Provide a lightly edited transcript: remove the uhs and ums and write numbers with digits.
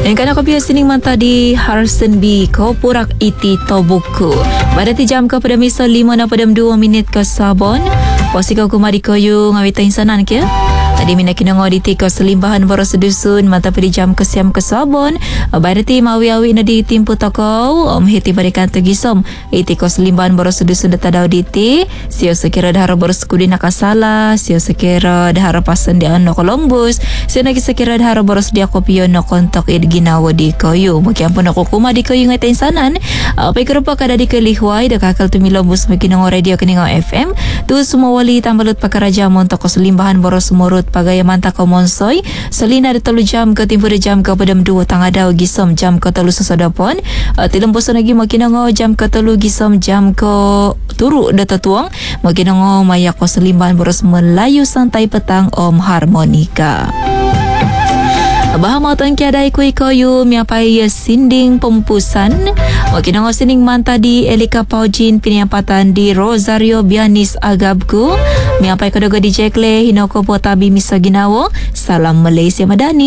Kan ako biasa sining manta di Harrison B ko purak iti tobuku. Pada ti jam ka pada misal 5 na padam 2 minit ka sabon. Posi kau kumari ko yung ngawitain sanan kya. Tadi mina kinongo di tika selimbahan boros sedusun mata pedi jam kesiam ke sabon. Barati mawi-awi na di timpu tokau hiti barikan tegisom iti ko selimbahan boros sedusun data daw diti sio sekira dahara boros kudi nakasala sio sekira dahara pasan di ano Columbus sio nagi sekira dahara boros dia kopio no kontok id ginawa di koyo makiampun ako kuma di koyo ngatain sanan apa kerupa kada di kelihwai da kakal tumilombus makinongo radio keningo FM tu semua wali tambalut pakaraja montok ko selimbahan boros sumurut pagaya manta ko monsoy salina de 3 jam ke timpo de jam ke padam 2 tangah daw gisom jam ke 3 sasodapon tilembos lagi makinango jam ke 3 gisom jam ke turu data tuang makinango maya ko selimbahan boros Melayu santai petang Om Harmonika. Bahamatan kiadai kui koyu miapai sinding pempusan wakinango sinding manta di Elika Paujin piniapatan di Rosario Bianis Agabku miapai kodogo di Jekle hinoko potabi misa ginawo salam Malaysia Madani.